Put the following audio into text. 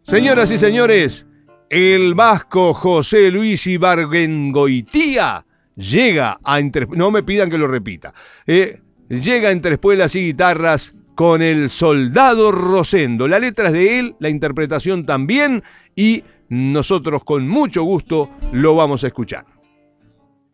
Señoras y señores, el vasco José Luis Ibargüengoitia llega a no me pidan que lo repita, llega Entre Espuelas y Guitarras con El Soldado Rosendo. La letra es de él, la interpretación también, y nosotros con mucho gusto lo vamos a escuchar.